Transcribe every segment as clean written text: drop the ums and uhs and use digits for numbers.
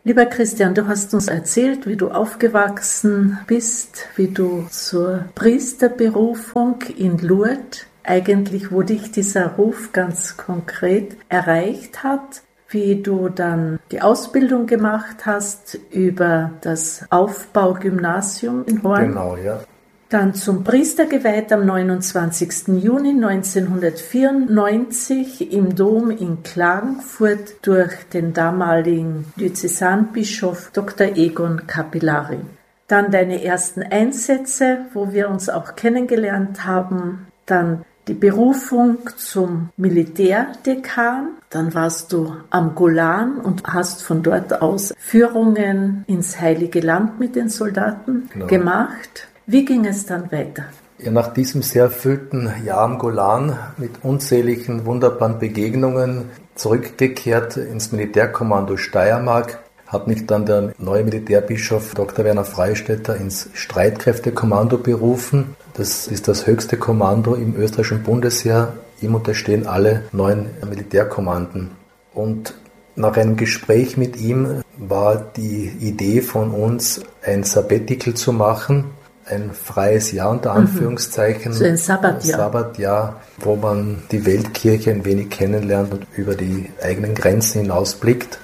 Lieber Christian, du hast uns erzählt, wie du aufgewachsen bist, wie du zur Priesterberufung in Lourdes, eigentlich wo dich dieser Ruf ganz konkret erreicht hat, wie du dann die Ausbildung gemacht hast über das Aufbaugymnasium in Horn. Genau, ja. Dann zum Priester geweiht am 29. Juni 1994 im Dom in Klagenfurt durch den damaligen Diözesanbischof Dr. Egon Capillari. Dann deine ersten Einsätze, wo wir uns auch kennengelernt haben. Dann die Berufung zum Militärdekan. Dann warst du am Golan und hast von dort aus Führungen ins Heilige Land mit den Soldaten gemacht. Wie ging es dann weiter? Ja, nach diesem sehr erfüllten Jahr am Golan mit unzähligen wunderbaren Begegnungen zurückgekehrt ins Militärkommando Steiermark, hat mich dann der neue Militärbischof Dr. Werner Freistetter ins Streitkräftekommando berufen. Das ist das höchste Kommando im österreichischen Bundesheer. Ihm unterstehen alle 9 Militärkommanden. Und nach einem Gespräch mit ihm war die Idee von uns, ein Sabbatical zu machen. Ein freies Jahr unter Anführungszeichen. So ein Sabbatjahr. Ein Sabbatjahr, wo man die Weltkirche ein wenig kennenlernt und über die eigenen Grenzen hinausblickt.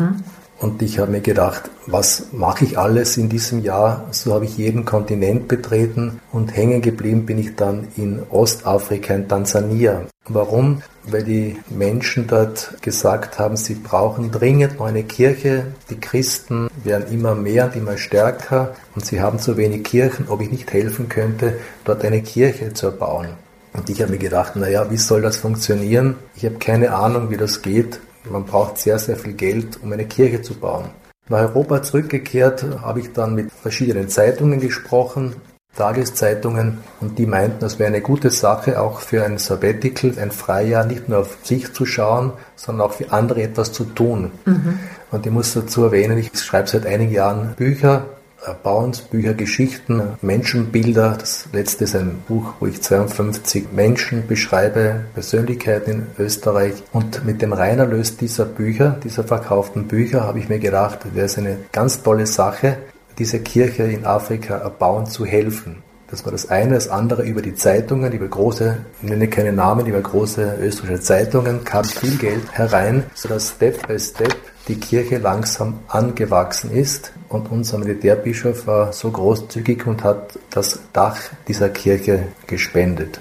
Und ich habe mir gedacht, was mache ich alles in diesem Jahr? So habe ich jeden Kontinent betreten und hängen geblieben bin ich dann in Ostafrika, in Tansania. Warum? Weil die Menschen dort gesagt haben, sie brauchen dringend eine Kirche. Die Christen werden immer mehr und immer stärker und sie haben zu wenig Kirchen, ob ich nicht helfen könnte, dort eine Kirche zu erbauen. Und ich habe mir gedacht, wie soll das funktionieren? Ich habe keine Ahnung, wie das geht. Man braucht sehr, sehr viel Geld, um eine Kirche zu bauen. Nach Europa zurückgekehrt, habe ich dann mit verschiedenen Zeitungen gesprochen, Tageszeitungen, und die meinten, das wäre eine gute Sache, auch für ein Sabbatical, ein Freijahr, nicht nur auf sich zu schauen, sondern auch für andere etwas zu tun. Und ich muss dazu erwähnen, ich schreibe seit einigen Jahren Bücher, Erbauungsbücher, Geschichten, Menschenbilder. Das letzte ist ein Buch, wo ich 52 Menschen beschreibe, Persönlichkeiten in Österreich. Und mit dem Reinerlös dieser verkauften Bücher, habe ich mir gedacht, wäre es eine ganz tolle Sache, diese Kirche in Afrika erbauen zu helfen. Das war das eine. Das andere, über die Zeitungen, über große, ich nenne keine Namen, über große österreichische Zeitungen kam viel Geld herein, sodass Step by Step die Kirche langsam angewachsen ist. Und unser Militärbischof war so großzügig und hat das Dach dieser Kirche gespendet.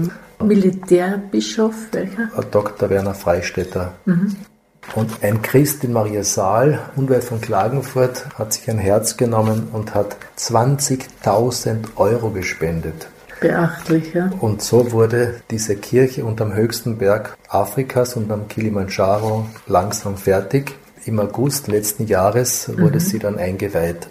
Militärbischof, welcher? Dr. Werner Freistetter. Und ein Christ in Mariasaal, unweit von Klagenfurt, hat sich ein Herz genommen und hat 20.000 Euro gespendet. Beachtlich, ja. Und so wurde diese Kirche unterm höchsten Berg Afrikas, unterm Kilimanjaro, langsam fertig. Im August letzten Jahres wurde sie dann eingeweiht.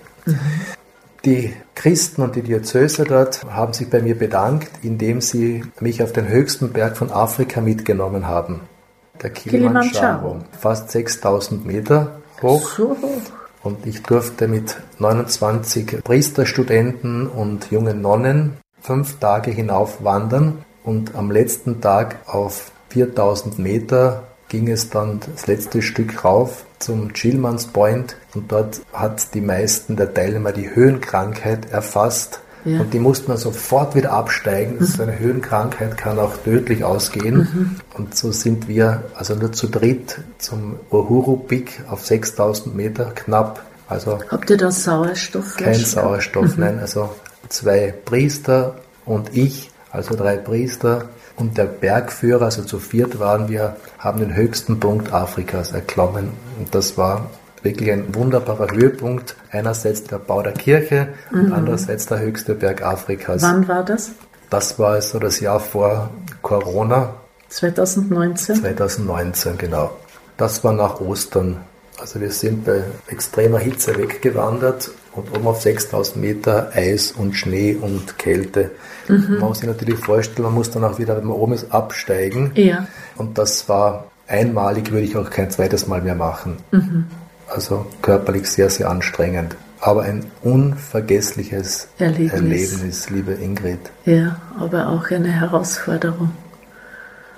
Die Christen und die Diözese dort haben sich bei mir bedankt, indem sie mich auf den höchsten Berg von Afrika mitgenommen haben. Der Kilimanjaro, fast 6.000 Meter hoch. So hoch. Und ich durfte mit 29 Priesterstudenten und jungen Nonnen 5 Tage hinauf wandern. Und am letzten Tag auf 4.000 Meter ging es dann das letzte Stück rauf zum Chilmans Point. Und dort hat die meisten der Teilnehmer die Höhenkrankheit erfasst. Ja. Und die mussten dann sofort wieder absteigen. So eine Höhenkrankheit kann auch tödlich ausgehen. Und so sind wir also nur zu dritt zum Uhuru Peak auf 6.000 Meter knapp. Also habt ihr da Sauerstoff? Kein Sauerstoff, nein. Also 2 Priester und ich, also 3 Priester und der Bergführer, also zu 4 waren wir, haben den höchsten Punkt Afrikas erklommen. Und das war wirklich ein wunderbarer Höhepunkt. Einerseits der Bau der Kirche und andererseits der höchste Berg Afrikas. Wann war das? Das war so das Jahr vor Corona. 2019? 2019, genau. Das war nach Ostern. Also wir sind bei extremer Hitze weggewandert und oben auf 6.000 Meter Eis und Schnee und Kälte. Man muss sich natürlich vorstellen, man muss dann auch wieder, wenn man oben ist, absteigen. Ja. Und das war einmalig, würde ich auch kein zweites Mal mehr machen. Also körperlich sehr, sehr anstrengend. Aber ein unvergessliches Erlebnis, liebe Ingrid. Ja, aber auch eine Herausforderung.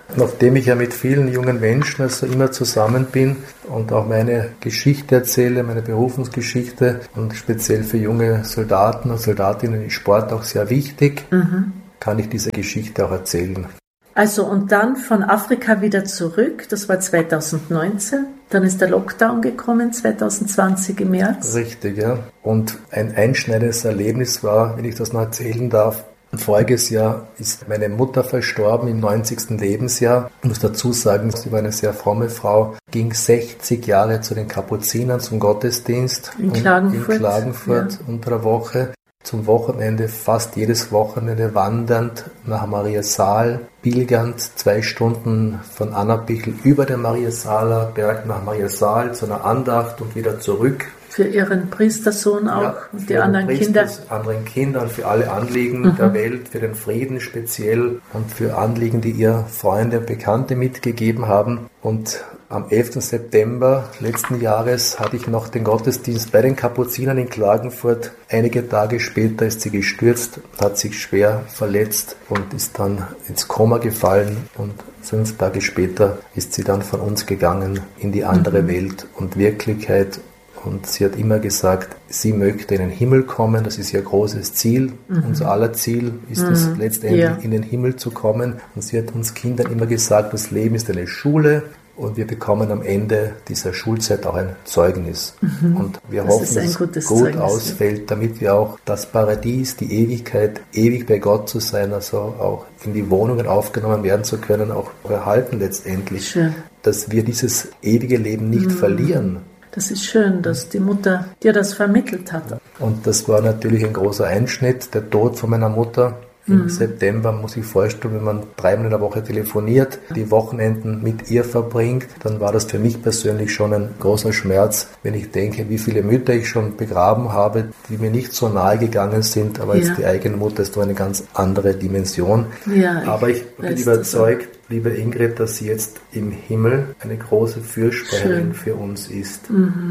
Nachdem ich ja mit vielen jungen Menschen also immer zusammen bin und auch meine Geschichte erzähle, meine Berufungsgeschichte und speziell für junge Soldaten und Soldatinnen ist Sport auch sehr wichtig, kann ich diese Geschichte auch erzählen. Also und dann von Afrika wieder zurück, das war 2019, dann ist der Lockdown gekommen, 2020 im März. Richtig, ja. Und ein einschneidendes Erlebnis war, wenn ich das noch erzählen darf, voriges Jahr ist meine Mutter verstorben im 90. Lebensjahr. Ich muss dazu sagen, sie war eine sehr fromme Frau, ging 60 Jahre zu den Kapuzinern zum Gottesdienst in Klagenfurt ja. Unter der Woche. Zum Wochenende, fast jedes Wochenende wandernd nach Mariasaal, pilgernd 2 Stunden von Annabichl über den Mariasaler Berg nach Mariasaal zu einer Andacht und wieder zurück. Für ihren Priestersohn auch ja, und die anderen Kinder. Anderen Kindern, für alle Anliegen der Welt, für den Frieden speziell und für Anliegen, die ihr Freunde und Bekannte mitgegeben haben. Und am 11. September letzten Jahres hatte ich noch den Gottesdienst bei den Kapuzinern in Klagenfurt. Einige Tage später ist sie gestürzt, hat sich schwer verletzt und ist dann ins Koma gefallen. Und 5 Tage später ist sie dann von uns gegangen in die andere Welt und Wirklichkeit. Und sie hat immer gesagt, sie möchte in den Himmel kommen, das ist ihr großes Ziel. Unser aller Ziel ist es letztendlich in den Himmel zu kommen. Und sie hat uns Kindern immer gesagt, das Leben ist eine Schule und wir bekommen am Ende dieser Schulzeit auch ein Zeugnis. Und wir hoffen, dass es gut Zeugnis ausfällt, damit wir auch das Paradies, die Ewigkeit, ewig bei Gott zu sein, also auch in die Wohnungen aufgenommen werden zu können, auch erhalten letztendlich. Schön. Dass wir dieses ewige Leben nicht verlieren. Das ist schön, dass die Mutter dir das vermittelt hat. Und das war natürlich ein großer Einschnitt, der Tod von meiner Mutter. Im September muss ich vorstellen, wenn man 3-mal in der Woche telefoniert, die Wochenenden mit ihr verbringt, dann war das für mich persönlich schon ein großer Schmerz, wenn ich denke, wie viele Mütter ich schon begraben habe, die mir nicht so nahe gegangen sind, aber jetzt die eigene Mutter ist doch eine ganz andere Dimension. Ja, aber ich bin überzeugt, liebe Ingrid, dass sie jetzt im Himmel eine große Fürsprecherin für uns ist.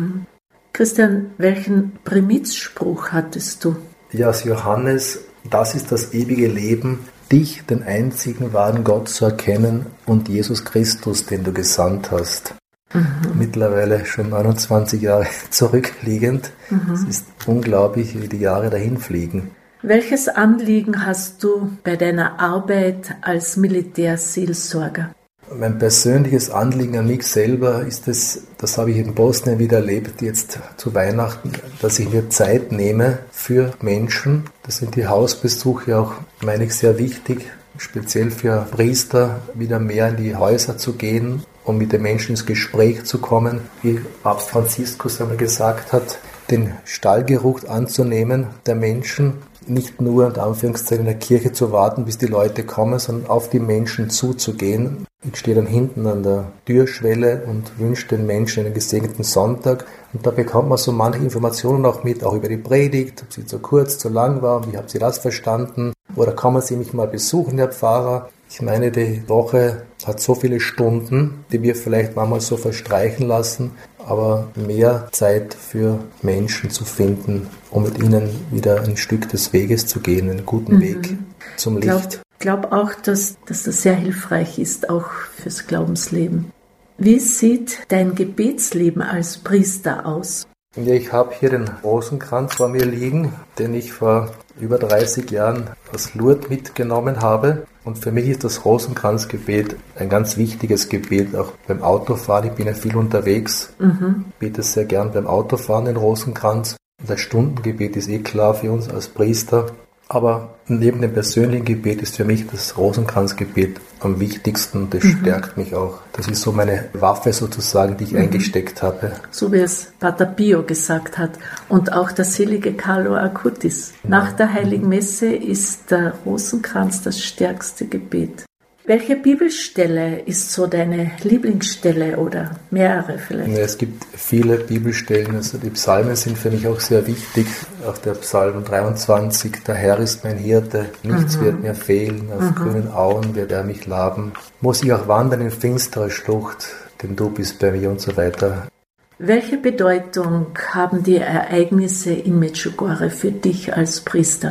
Christian, welchen Primizspruch hattest du? Ja, aus Johannes: Das ist das ewige Leben, dich, den einzigen wahren Gott, zu erkennen und Jesus Christus, den du gesandt hast. Mittlerweile schon 29 Jahre zurückliegend. Es ist unglaublich, wie die Jahre dahin fliegen. Welches Anliegen hast du bei deiner Arbeit als Militärseelsorger? Mein persönliches Anliegen an mich selber ist es, das habe ich in Bosnien wieder erlebt, jetzt zu Weihnachten, dass ich mir Zeit nehme für Menschen. Das sind die Hausbesuche auch, meine ich, sehr wichtig, speziell für Priester, wieder mehr in die Häuser zu gehen, um mit den Menschen ins Gespräch zu kommen. Wie Papst Franziskus einmal gesagt hat, den Stallgeruch anzunehmen der Menschen, nicht nur in Anführungszeichen in der Kirche zu warten, bis die Leute kommen, sondern auf die Menschen zuzugehen. Ich stehe dann hinten an der Türschwelle und wünsche den Menschen einen gesegneten Sonntag. Und da bekommt man so manche Informationen auch mit, auch über die Predigt, ob sie zu kurz, zu lang war, wie habt ihr das verstanden? Oder kommen Sie mich mal besuchen, Herr Pfarrer? Ich meine, die Woche hat so viele Stunden, die wir vielleicht manchmal so verstreichen lassen, aber mehr Zeit für Menschen zu finden, um mit ihnen wieder ein Stück des Weges zu gehen, einen guten Weg zum Licht. Ich glaube auch, dass das sehr hilfreich ist, auch fürs Glaubensleben. Wie sieht dein Gebetsleben als Priester aus? Ja, ich habe hier den Rosenkranz vor mir liegen, den ich vor über 30 Jahren aus Lourdes mitgenommen habe. Und für mich ist das Rosenkranzgebet ein ganz wichtiges Gebet, auch beim Autofahren. Ich bin ja viel unterwegs, bete sehr gern beim Autofahren den Rosenkranz. Das Stundengebet ist klar für uns als Priester. Aber neben dem persönlichen Gebet ist für mich das Rosenkranzgebet am wichtigsten. Das stärkt mich auch. Das ist so meine Waffe sozusagen, die ich eingesteckt habe. So wie es Pater Pio gesagt hat. Und auch der selige Carlo Acutis. Nach der Heiligen Messe ist der Rosenkranz das stärkste Gebet. Welche Bibelstelle ist so deine Lieblingsstelle oder mehrere vielleicht? Es gibt viele Bibelstellen, also die Psalmen sind für mich auch sehr wichtig. Auch der Psalm 23, der Herr ist mein Hirte, nichts wird mir fehlen, auf grünen Auen wird er mich laben. Muss ich auch wandern in finsterer Schlucht, denn du bist bei mir und so weiter. Welche Bedeutung haben die Ereignisse in Medjugorje für dich als Priester?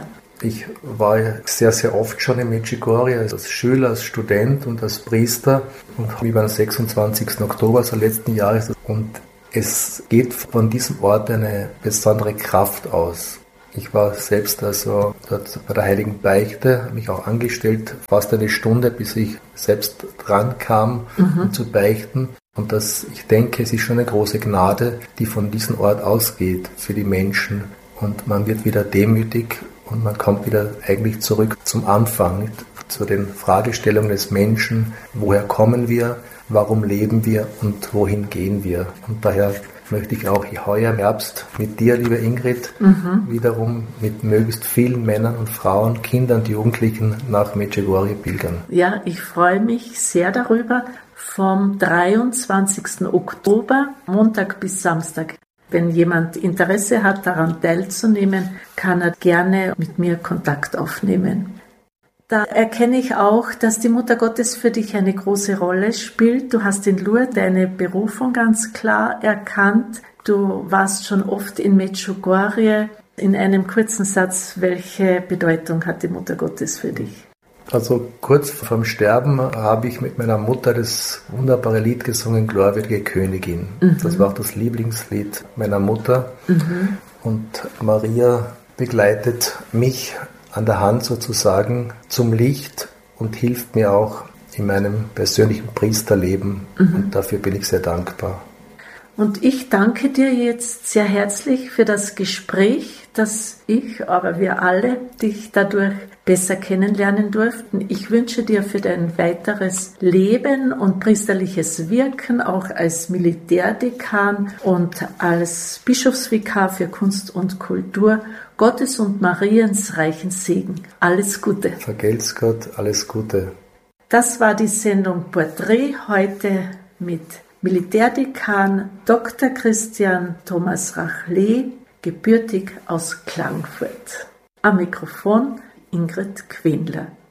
Ich war sehr, sehr oft schon in Medjugorje als Schüler, als Student und als Priester und wie am 26. Oktober also letzten Jahres. Und es geht von diesem Ort eine besondere Kraft aus. Ich war selbst also dort bei der Heiligen Beichte, habe mich auch angestellt, fast eine Stunde, bis ich selbst dran kam, um zu beichten. Und ich denke, es ist schon eine große Gnade, die von diesem Ort ausgeht für die Menschen. Und man wird wieder demütig und man kommt wieder eigentlich zurück zum Anfang, zu den Fragestellungen des Menschen. Woher kommen wir? Warum leben wir? Und wohin gehen wir? Und daher möchte ich auch heuer im Herbst mit dir, liebe Ingrid, wiederum mit möglichst vielen Männern und Frauen, Kindern und Jugendlichen nach Medjugorje pilgern. Ja, ich freue mich sehr darüber. Vom 23. Oktober, Montag bis Samstag. Wenn jemand Interesse hat, daran teilzunehmen, kann er gerne mit mir Kontakt aufnehmen. Da erkenne ich auch, dass die Mutter Gottes für dich eine große Rolle spielt. Du hast in Lourdes deine Berufung ganz klar erkannt. Du warst schon oft in Medjugorje. In einem kurzen Satz, welche Bedeutung hat die Mutter Gottes für dich? Also kurz vorm Sterben habe ich mit meiner Mutter das wunderbare Lied gesungen, Gläubige Königin. Das war auch das Lieblingslied meiner Mutter. Und Maria begleitet mich an der Hand sozusagen zum Licht und hilft mir auch in meinem persönlichen Priesterleben. Und dafür bin ich sehr dankbar. Und ich danke dir jetzt sehr herzlich für das Gespräch, dass ich, aber wir alle, dich dadurch besser kennenlernen durften. Ich wünsche dir für dein weiteres Leben und priesterliches Wirken, auch als Militärdekan und als Bischofsvikar für Kunst und Kultur, Gottes und Mariens reichen Segen. Alles Gute. Vergelt's Gott, alles Gute. Das war die Sendung Porträt heute mit Militärdekan Dr. Christian Thomas Rachlet, gebürtig aus Klagenfurt. Am Mikrofon Ingrid Quendler.